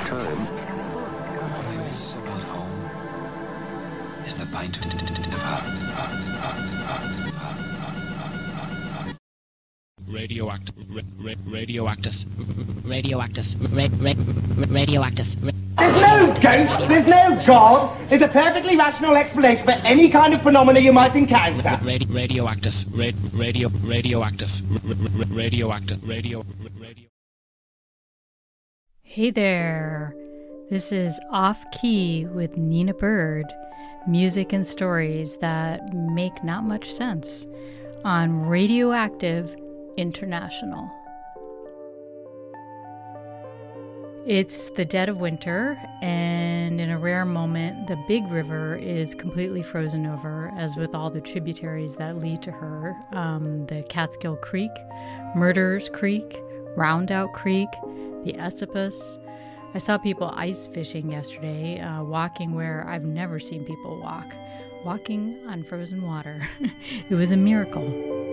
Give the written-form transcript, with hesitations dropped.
time. What I miss about home is the bite of Radioactive. Radioactive. There's no ghost, there's no God. There's a perfectly rational explanation for any kind of phenomena you might encounter. Radioactive. Hey there. This is Off Key with Nina Bird. Music and stories that make not much sense on Radioactive International. It's the dead of winter, and in a rare moment, the big river is completely frozen over, as with all the tributaries that lead to her. The Catskill Creek, Murderers Creek, Roundout Creek, the Esopus. I saw people ice fishing yesterday, walking where I've never seen people walk, walking on frozen water. It was a miracle.